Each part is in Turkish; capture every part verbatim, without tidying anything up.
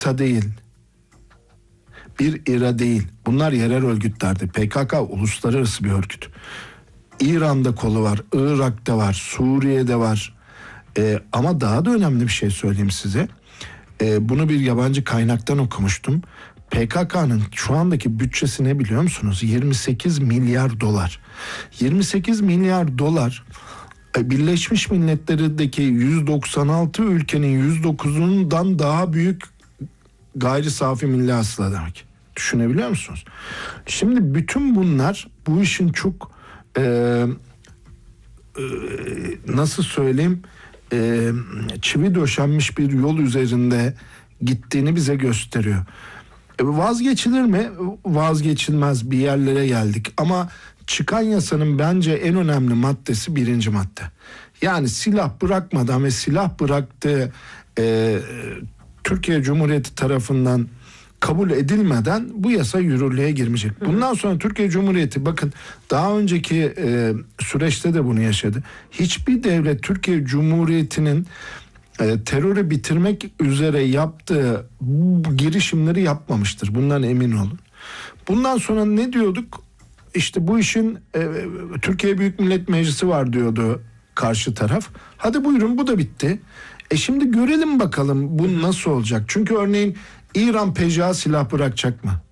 Irak'ta değil, bir İRA değil. Bunlar yerel örgütlerdi. P K K uluslararası bir örgüt. İran'da kolu var, Irak'ta var, Suriye'de var. Ee, ama daha da önemli bir şey söyleyeyim size. Ee, bunu bir yabancı kaynaktan okumuştum. P K K'nın şu andaki bütçesi ne biliyor musunuz? yirmi sekiz milyar dolar. yirmi sekiz milyar dolar Birleşmiş Milletler'deki yüz doksan altı ülkenin yüz dokuzundan daha büyük gayri safi milli hasıla demek. Düşünebiliyor musunuz? Şimdi bütün bunlar bu işin çok e, e, nasıl söyleyeyim e, çivi döşenmiş bir yol üzerinde gittiğini bize gösteriyor. E, vazgeçilir mi? Vazgeçilmez, bir yerlere geldik ama çıkan yasanın bence en önemli maddesi birinci madde. Yani silah bırakmadan ve silah bıraktığı e, Türkiye Cumhuriyeti tarafından kabul edilmeden bu yasa yürürlüğe girmeyecek. Bundan sonra Türkiye Cumhuriyeti, bakın daha önceki e, süreçte de bunu yaşadı. Hiçbir devlet Türkiye Cumhuriyeti'nin e, terörü bitirmek üzere yaptığı bu girişimleri yapmamıştır. Bundan emin olun. Bundan sonra ne diyorduk? İşte bu işin e, Türkiye Büyük Millet Meclisi var diyordu karşı taraf. Hadi buyurun, bu da bitti. E şimdi görelim bakalım bu nasıl olacak. Çünkü örneğin İran P J A silah bırakacak mı?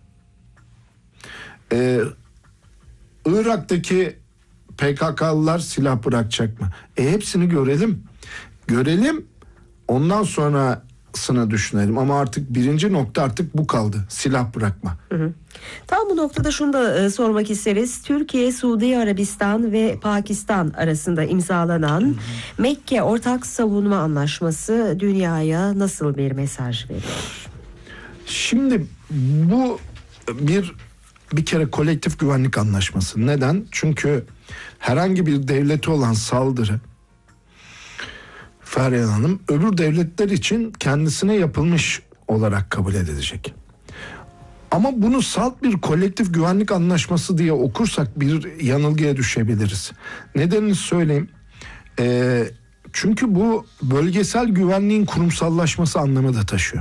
Ee, Irak'taki P K K'lılar silah bırakacak mı? E hepsini görelim. Görelim. Ondan sonrasını düşünelim. Ama artık birinci nokta artık bu kaldı. Silah bırakma. Hı hı. Tam bu noktada şunu da e, sormak isteriz. Türkiye, Suudi Arabistan ve Pakistan arasında imzalanan hı hı. Mekke Ortak Savunma Anlaşması dünyaya nasıl bir mesaj veriyor? Şimdi bu bir bir kere kolektif güvenlik anlaşması. Neden? Çünkü herhangi bir devlete olan saldırı, Feryal Hanım, öbür devletler için kendisine yapılmış olarak kabul edilecek. Ama bunu salt bir kolektif güvenlik anlaşması diye okursak bir yanılgıya düşebiliriz. Nedenini söyleyeyim. Ee, çünkü bu bölgesel güvenliğin kurumsallaşması anlamı da taşıyor.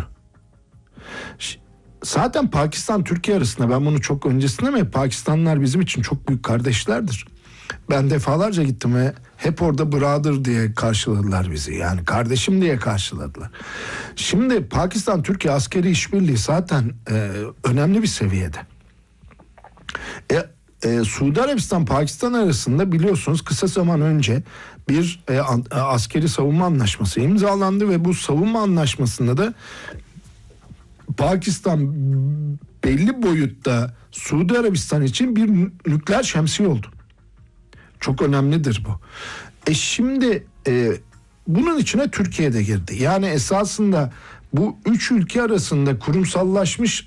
Zaten Pakistan Türkiye arasında, ben bunu çok öncesinde mi, Pakistanlılar bizim için çok büyük kardeşlerdir. Ben defalarca gittim ve hep orada brother diye karşıladılar bizi. Yani kardeşim diye karşıladılar. Şimdi Pakistan Türkiye askeri işbirliği zaten e, önemli bir seviyede. E, e, Suudi Arabistan Pakistan arasında biliyorsunuz kısa zaman önce bir e, a, askeri savunma anlaşması imzalandı ve bu savunma anlaşmasında da Pakistan belli boyutta Suudi Arabistan için bir nükleer şemsiye oldu. Çok önemlidir bu. E şimdi e, bunun içine Türkiye de girdi. Yani esasında bu üç ülke arasında kurumsallaşmış